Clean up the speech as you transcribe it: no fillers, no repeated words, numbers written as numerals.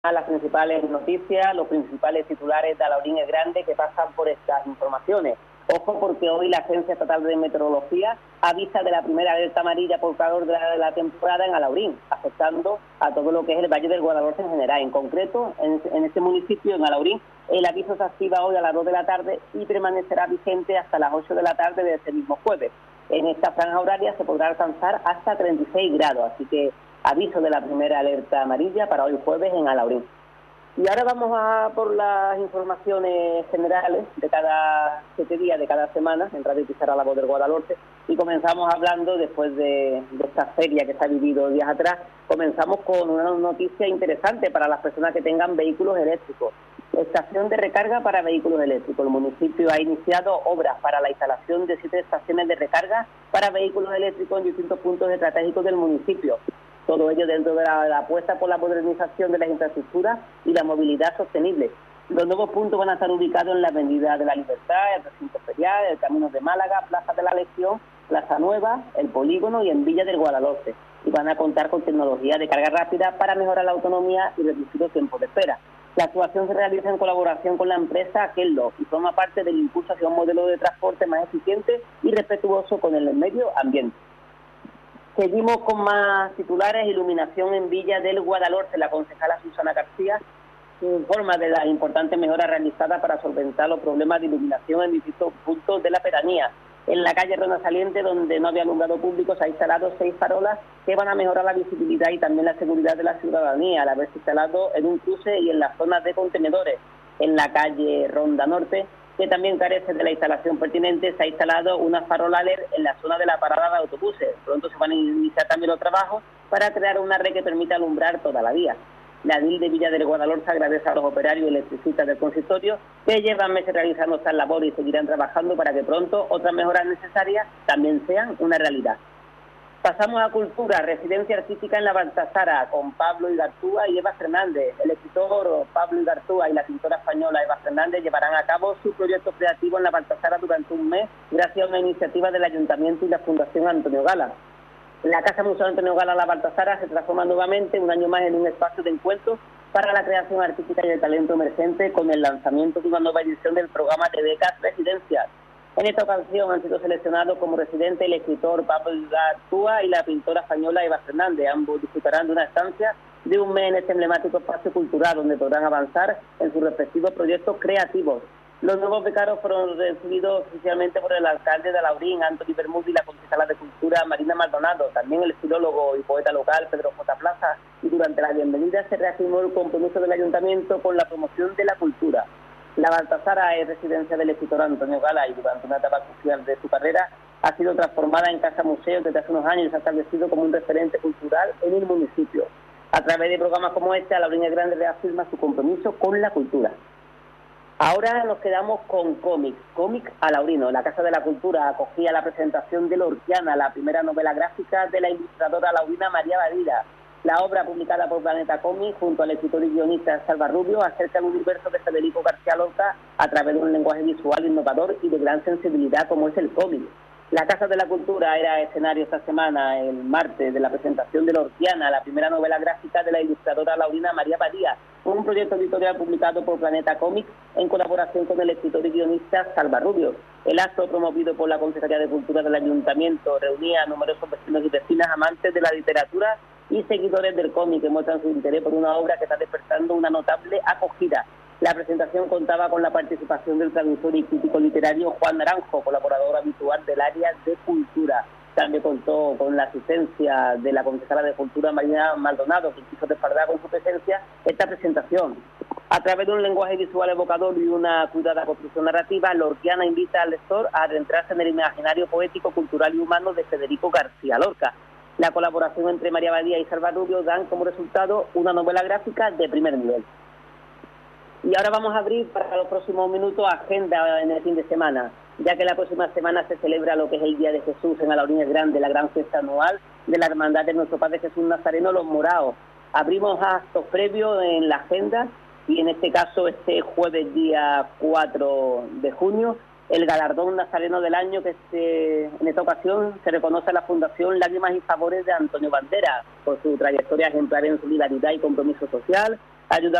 a las principales noticias, los principales titulares de Alhaurín el Grande que pasan por estas informaciones. Ojo, porque hoy la Agencia Estatal de Meteorología avisa de la primera alerta amarilla por calor de la temporada en Alhaurín, afectando a todo lo que es el Valle del Guadalhorce en general. En concreto, en este municipio, en Alhaurín, el aviso se activa hoy a las 2 de la tarde y permanecerá vigente hasta las 8 de la tarde de este mismo jueves. En esta franja horaria se podrá alcanzar hasta 36 grados, así que aviso de la primera alerta amarilla para hoy jueves en Alhaurín. Y ahora vamos a por las informaciones generales de cada 7 días, de cada semana, en Radio Pizarra La Voz del Guadalhorce, y comenzamos hablando, después de esta feria que se ha vivido días atrás, comenzamos con una noticia interesante para las personas que tengan vehículos eléctricos. Estación de recarga para vehículos eléctricos. El municipio ha iniciado obras para la instalación de 7 estaciones de recarga para vehículos eléctricos en distintos puntos estratégicos del municipio. Todo ello dentro de la apuesta por la modernización de las infraestructuras y la movilidad sostenible. Los nuevos puntos van a estar ubicados en la Avenida de la Libertad, el Recinto Ferial, el Camino de Málaga, Plaza de la Legión, Plaza Nueva, el Polígono y en Villa del Guadalhorce. Y van a contar con tecnología de carga rápida para mejorar la autonomía y reducir los tiempos de espera. La actuación se realiza en colaboración con la empresa Kello y forma parte del impulso hacia un modelo de transporte más eficiente y respetuoso con el medio ambiente. Seguimos con más titulares. Iluminación en Villa del Guadalhorce. La concejala Susana García informa de las importantes mejoras realizadas para solventar los problemas de iluminación en distintos puntos de la pedanía. En la calle Ronda Saliente, donde no había alumbrado público, se han instalado 6 farolas que van a mejorar la visibilidad y también la seguridad de la ciudadanía, al haberse instalado en un cruce y en las zonas de contenedores. En la calle Ronda Norte, que también carece de la instalación pertinente, se ha instalado una farola LED en la zona de la parada de autobuses. Pronto se van a iniciar también los trabajos para crear una red que permita alumbrar toda la vía. La DIL de Villa del Guadalhorce agradece a los operarios y electricistas del consistorio que llevan meses realizando estas labores y seguirán trabajando para que pronto otras mejoras necesarias también sean una realidad. Pasamos a cultura. Residencia artística en la Baltasara con Pablo Igartúa y Eva Fernández. El escritor Pablo Igartúa y la pintora española Eva Fernández llevarán a cabo su proyecto creativo en la Baltasara durante un mes gracias a una iniciativa del Ayuntamiento y la Fundación Antonio Gala. La Casa Museo Antonio Gala La Baltasara se transforma nuevamente un año más en un espacio de encuentro para la creación artística y el talento emergente con el lanzamiento de una nueva edición del programa de becas residencias. En esta ocasión han sido seleccionados como residente el escritor Pablo Igartúa y la pintora española Eva Fernández. Ambos disfrutarán de una estancia de un mes en este emblemático espacio cultural donde podrán avanzar en sus respectivos proyectos creativos. Los nuevos becarios fueron recibidos oficialmente por el alcalde de Alhaurín, Antoni Bermúdez, y la concejala de Cultura, Marina Maldonado. También el filólogo y poeta local, Pedro J. Plaza. Y durante la bienvenida se reafirmó el compromiso del ayuntamiento con la promoción de la cultura. La Baltasara es residencia del escritor Antonio Gala y durante una etapa crucial de su carrera ha sido transformada en casa museo desde hace unos años y se ha establecido como un referente cultural en el municipio. A través de programas como este, Alhaurín el Grande reafirma su compromiso con la cultura. Ahora nos quedamos con cómics. Cómic Alhaurino. La Casa de la Cultura acogía la presentación de Lorquiana, la primera novela gráfica de la ilustradora alhaurina María Badía. La obra, publicada por Planeta Cómic, junto al escritor y guionista Salva Rubio, acerca el universo de Federico García Lorca a través de un lenguaje visual innovador y de gran sensibilidad como es el cómic. La Casa de la Cultura era escenario esta semana, el martes, de la presentación de Lorquiana, la primera novela gráfica de la ilustradora alhaurina María Badía, un proyecto editorial publicado por Planeta Cómic en colaboración con el escritor y guionista Salva Rubio. El acto, promovido por la Consejería de Cultura del Ayuntamiento, reunía a numerosos vecinos y vecinas amantes de la literatura y seguidores del cómic que muestran su interés por una obra que está despertando una notable acogida. La presentación contaba con la participación del traductor y crítico literario Juan Naranjo, colaborador habitual del área de cultura. También contó con la asistencia de la concejala de Cultura, Marina Maldonado, que quiso respaldar con su presencia esta presentación. A través de un lenguaje visual evocador y una cuidada construcción narrativa, Lorquiana invita al lector a adentrarse en el imaginario poético, cultural y humano de Federico García Lorca. La colaboración entre María Badía y Salva Rubio dan como resultado una novela gráfica de primer nivel. Y ahora vamos a abrir para los próximos minutos agenda en el fin de semana, ya que la próxima semana se celebra lo que es el Día de Jesús en Alhaurín el Grande, la gran fiesta anual de la Hermandad de nuestro Padre Jesús Nazareno, Los Moraos. Abrimos actos previos en la agenda y en este caso este jueves día 4 de junio, el galardón nazareno del año que en esta ocasión se reconoce a la Fundación Lágrimas y Favores de Antonio Banderas por su trayectoria ejemplar en solidaridad y compromiso social, ayudado